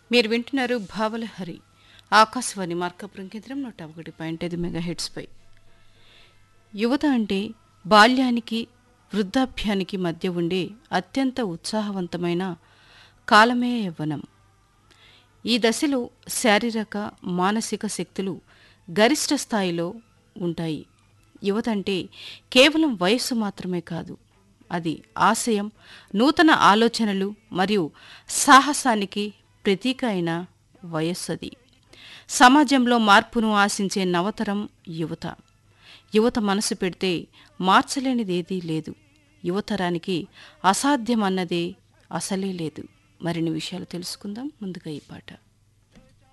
మీరు వింటున్నారు భావలహరి ఆకాశవాణి మార్కాపురం కేంద్రం 101.5 మెగాహెర్ట్జ్పై. యువత అంటే బాల్యానికి వృద్ధాప్యానికి మధ్య ఉండే అత్యంత ఉత్సాహవంతమైన కాలమే యవ్వనం. ఈ దశలో శారీరక మానసిక శక్తులు గరిష్ట స్థాయిలో ఉంటాయి. యువత అంటే కేవలం వయస్సు మాత్రమే కాదు, అది ఆశయం, నూతన ఆలోచనలు మరియు సాహసానికి ప్రతీక అయిన వయస్సది. సమాజంలో మార్పును ఆశించే నవతరం యువత. యువత మనసు పెడితే మార్చలేనిదేదీ లేదు. యువతరానికి అసాధ్యమన్నదే అసలే లేదు. మరిన్ని విషయాలు తెలుసుకుందాం. ముందుగా ఈ పాట.